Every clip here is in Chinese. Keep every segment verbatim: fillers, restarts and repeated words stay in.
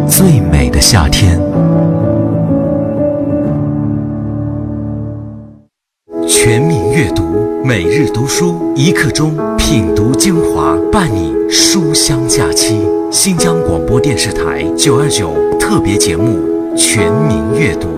最美的夏天。全民阅读，每日读书一刻钟，品读精华，伴你书香假期。新疆广播电视台九二九特别节目《全民阅读》。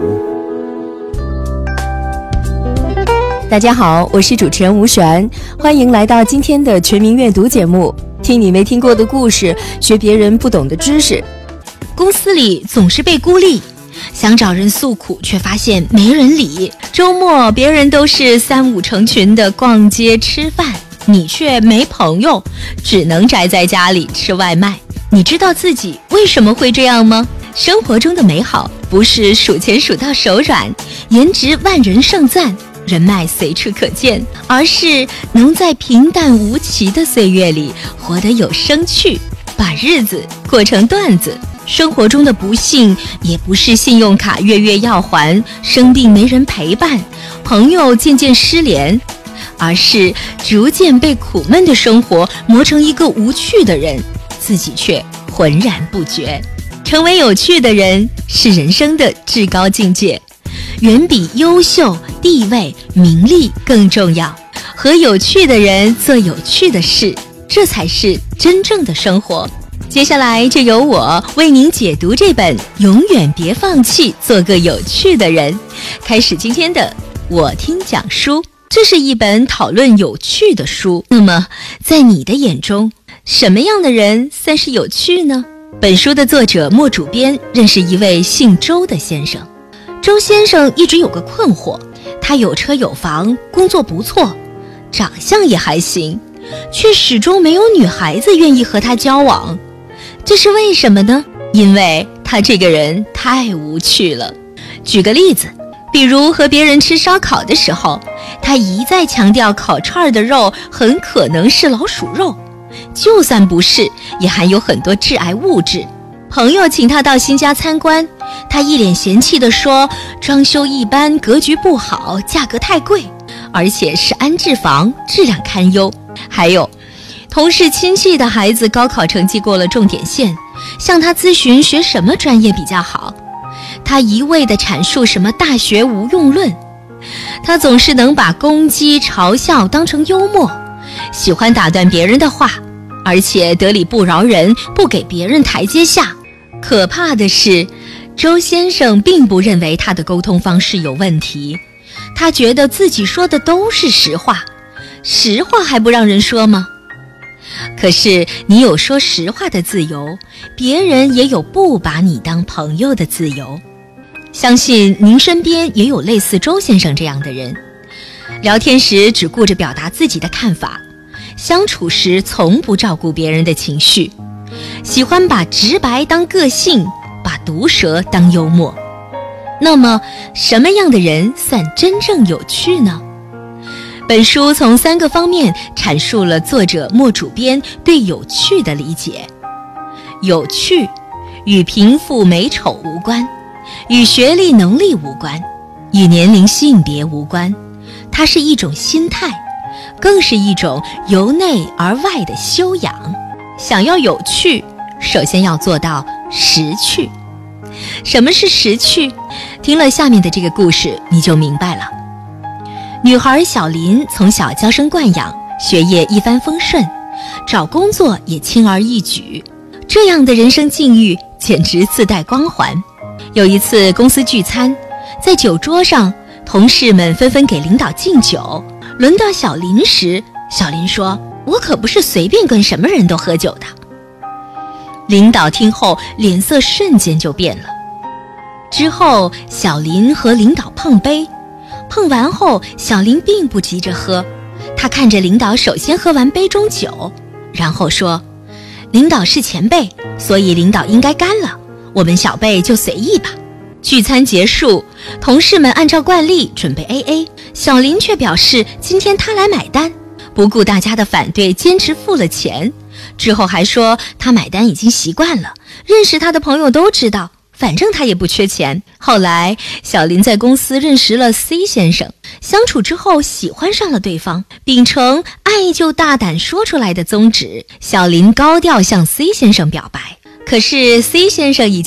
大家好，我是主持人吴璇，欢迎来到今天的全民阅读节目，听你没听过的故事，学别人不懂的知识。 公司里总是被孤立，想找人诉苦却发现没人理，周末别人都是三五成群的逛街吃饭，你却没朋友，只能宅在家里吃外卖。你知道自己为什么会这样吗？生活中的美好不是数钱数到手软，颜值万人盛赞，人脉随处可见，而是能在平淡无奇的岁月里活得有生趣，把日子过成段子。生活中的不幸也不是信用卡月月要还，生病没人陪伴，朋友渐渐失联，而是逐渐被苦闷的生活磨成一个无趣的人，自己却浑然不觉。成为有趣的人是人生的至高境界，远比优秀、地位、名利更重要。和有趣的人做有趣的事，这才是真正的生活。接下来就由我为您解读这本《永远别放弃，做个有趣的人》，开始今天的我听讲书。这是一本讨论有趣的书。那么在你的眼中，什么样的人算是有趣呢？本书的作者莫主编认识一位姓周的先生。周先生一直有个困惑，他有车有房，工作不错，长相也还行，却始终没有女孩子愿意和他交往。这是为什么呢？因为他这个人太无趣了。举个例子，比如和别人吃烧烤的时候，他一再强调烤串的肉很可能是老鼠肉，就算不是，也含有很多致癌物质。朋友请他到新家参观，他一脸嫌弃地说，装修一般，格局不好，价格太贵，而且是安置房，质量堪忧。还有同事亲戚的孩子高考成绩过了重点线，向他咨询学什么专业比较好，他一味地阐述什么大学无用论。他总是能把攻击嘲笑当成幽默，喜欢打断别人的话，而且得理不饶人，不给别人台阶下。可怕的是，周先生并不认为他的沟通方式有问题，他觉得自己说的都是实话，实话还不让人说吗？可是你有说实话的自由，别人也有不把你当朋友的自由。相信您身边也有类似周先生这样的人，聊天时只顾着表达自己的看法，相处时从不照顾别人的情绪，喜欢把直白当个性，把毒舌当幽默。那么什么样的人算真正有趣呢？本书从三个方面阐述了作者莫主编对有趣的理解。有趣与贫富美丑无关，与学历能力无关，与年龄性别无关，它是一种心态，更是一种由内而外的修养。想要有趣，首先要做到识趣。什么是识趣？听了下面的这个故事，你就明白了。女孩小林从小娇生惯养，学业一帆风顺，找工作也轻而易举，这样的人生境遇简直自带光环。有一次公司聚餐，在酒桌上，同事们纷纷给领导敬酒，轮到小林时，小林说，我可不是随便跟什么人都喝酒的。领导听后脸色瞬间就变了。之后小林和领导碰杯，碰完后小林并不急着喝，他看着领导首先喝完杯中酒，然后说，领导是前辈，所以领导应该干了，我们小辈就随意吧。聚餐结束，同事们按照惯例准备 A A， 小林却表示今天他来买单，不顾大家的反对，坚持付了钱。之后还说他买单已经习惯了，认识他的朋友都知道，反正他也不缺钱。后来小林在公司认识了 C 先生，相处之后喜欢上了对方，秉承爱就大胆说出来的宗旨，小林高调向 C 先生表白。可是 C 先生已经